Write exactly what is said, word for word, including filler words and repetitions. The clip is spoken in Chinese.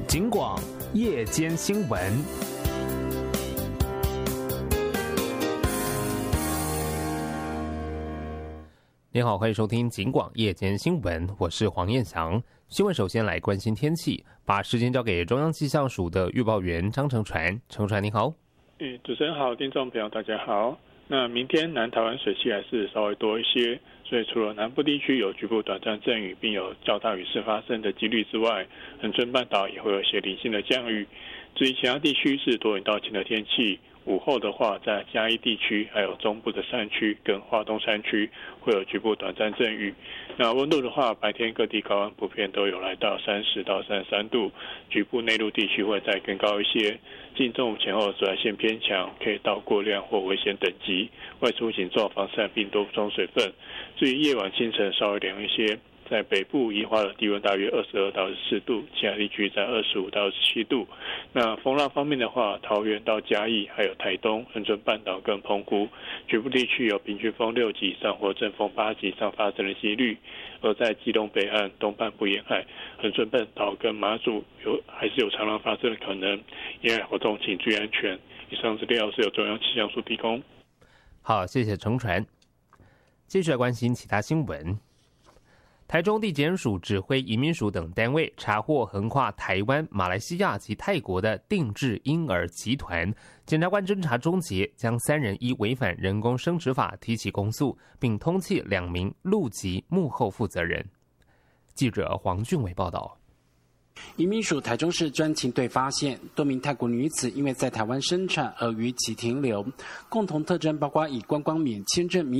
警广夜间新闻。你好，欢迎收听警广夜间新闻，我是黄彦翔。新闻首先来关心天气，把时间交给中央气象署的预报员张成传。成传你好。 嗯，主持人好，听众朋友大家好。那明天南台湾水汽还是稍微多一些，所以除了南部地区有局部短暂阵雨，并有较大雨势发生的几率之外，恒春半岛也会有些零星的降雨。至于其他地区是多云到晴的天气。午后的话，在嘉义地区还有中部的山区跟花东山区会有局部短暂阵雨。那温度的话，白天各地高温普遍都有来到三十到三十三度，局部内陆地区会再更高一些。近中午前后紫外线偏强，可以到过量或危险等级，外出请做防晒并多补充水分。至于夜晚清晨稍微凉一些。在北部宜花的低温大约二十二到二十四度，其他地区在二十五到二十七度。那风浪方面的话，桃园到嘉义，还有台东、恒春半岛跟澎湖，局部地区有平均风六级以上或阵风八级以上发生的几率。而在基隆北岸、东半部沿海、恒春半岛跟马祖有还是有长浪发生的可能，沿海活动请注意安全。以上资料是由中央气象署提供。 好，谢谢成传。继续来关心其他新闻。台中地检署指挥移民署等单位查获横跨台湾、马来西亚及泰国的定制婴儿集团，检察官侦查终结，将三人依违反人工生殖法提起公诉，并通缉两名陆籍幕后负责人。记者黄俊伟报道。 移民署台中市专勤队发现多名泰国女子因为在台湾生产而逾期停留，共同特征包括以观光免签证